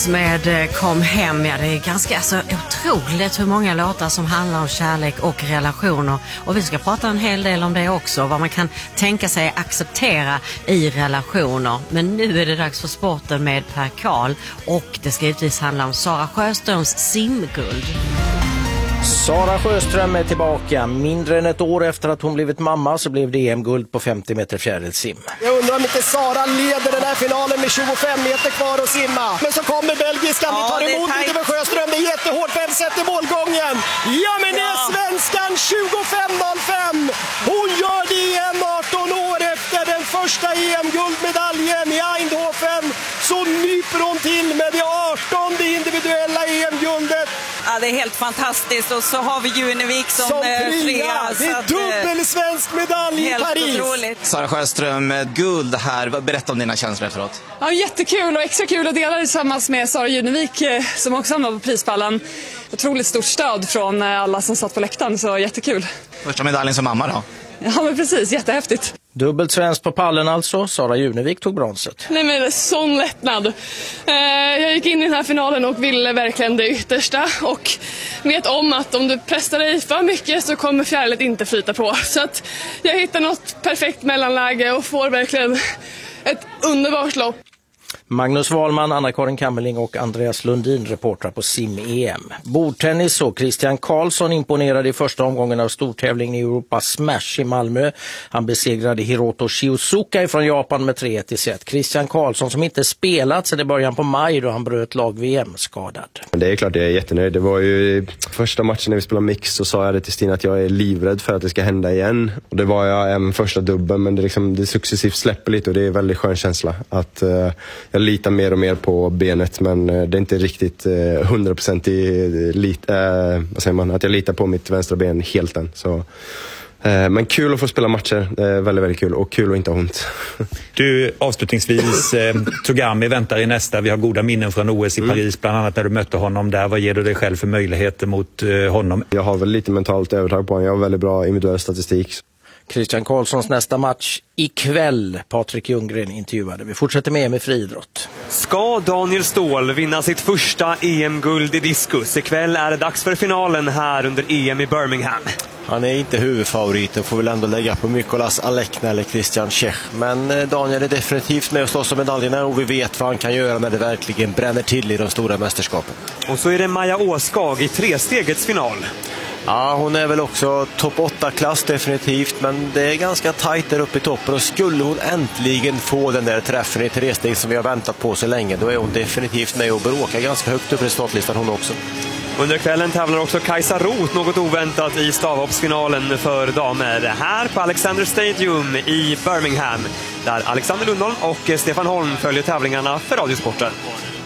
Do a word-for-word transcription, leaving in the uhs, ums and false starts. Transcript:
Med Kom hem, ja, det är ganska alltså, otroligt hur många låtar som handlar om kärlek och relationer. Och vi ska prata en hel del om det också, vad man kan tänka sig acceptera i relationer. Men nu är det dags för sporten med Per Karl och det ska givetvis handla om Sara Sjöströms simguld. Sara Sjöström är tillbaka. Mindre än ett år efter att hon blivit mamma så blev det E M-guld på femtio meter fjärilsim. Jag undrar om inte Sara leder den här finalen med tjugofem meter kvar att simma. Men så kommer belgiskan, vi tar emot lite med Sjöström. Det är jättehårt, vem sätter målgången? Ja, men det är svenskan tjugofem noll fem. Hon gör det igen arton år efter den första E M-guldmedaljen i Eindhoven. Så nyper hon till med det artonde individuella E M-guldet. Ja, det är helt fantastiskt. Och så har vi Junevik som, som trea. Det är dubbel svensk medalj i Paris. Otroligt. Sara Sjöström, guld här. Berätta om dina känslor efteråt. Ja, jättekul och extra kul att dela det tillsammans med Sara Junevik som också hamnar på prispallen. Otroligt stort stöd från alla som satt på läktaren, så jättekul. Första medaljen som mamma då? Ja, men precis. Jättehäftigt. Dubbelt svenskt på pallen alltså. Sara Junevik tog bronset. Nej, men det är sån lättnad. Eh, jag gick in i den här finalen och ville verkligen det yttersta. Och vet om att om du pressar dig för mycket så kommer fjärilet inte flyta på. Så att jag hittar något perfekt mellanläge och får verkligen ett underbart lopp. Magnus Wahlman, Anna-Karin Kammerling och Andreas Lundin reportrar på sim-E M. Bordtennis och Christian Karlsson imponerade i första omgången av stortävlingen i Europa Smash i Malmö. Han besegrade Hiroto Shizuka från Japan med tre ett i set. Christian Karlsson som inte spelat sedan i början på maj då han bröt lag-V M-skadad. Det är klart jag är jättenöjd. Det var ju första matchen när vi spelade mix så sa jag det till Stina att jag är livrädd för att det ska hända igen. Och det var jag en första dubben, men det, liksom, det successivt släpper lite och det är en väldigt skön känsla att uh, jag litar mer och mer på benet, men det är inte riktigt hundra procent i lit, äh, vad säger man, att jag litar på mitt vänstra ben helt än. Så, äh, men kul att få spela matcher, det är väldigt, väldigt kul och kul att inte ha ont. Du, avslutningsvis, eh, Togami väntar i nästa. Vi har goda minnen från O S i Paris, mm. bland annat när du mötte honom där. Vad ger du dig själv för möjligheter mot eh, honom? Jag har väl lite mentalt övertag på honom, jag har väldigt bra individuell statistik. Christian Karlssons nästa match ikväll. Patrik Ljunggren intervjuade. Vi fortsätter med med friidrott. Ska Daniel Ståhl vinna sitt första E M-guld i diskus? Ikväll är det dags för finalen här under E M i Birmingham. Han är inte huvudfavoriten, får väl ändå lägga på Mikolas Alekna eller Christian Čech. Men Daniel är definitivt med och slåss om medaljerna och vi vet vad han kan göra när det verkligen bränner till i de stora mästerskapen. Och så är det Maja Åskag i trestegets final. Ja, hon är väl också topp åtta-klass definitivt, men det är ganska tajt där uppe i toppen och skulle hon äntligen få den där träffen i tresteg som vi har väntat på så länge, då är hon definitivt med och bråkar ganska högt upp i startlistan hon också. Under kvällen tävlar också Kajsa Roth något oväntat i stavhoppsfinalen för damer här på Alexander Stadium i Birmingham, där Alexander Lundholm och Stefan Holm följer tävlingarna för Radiosporten.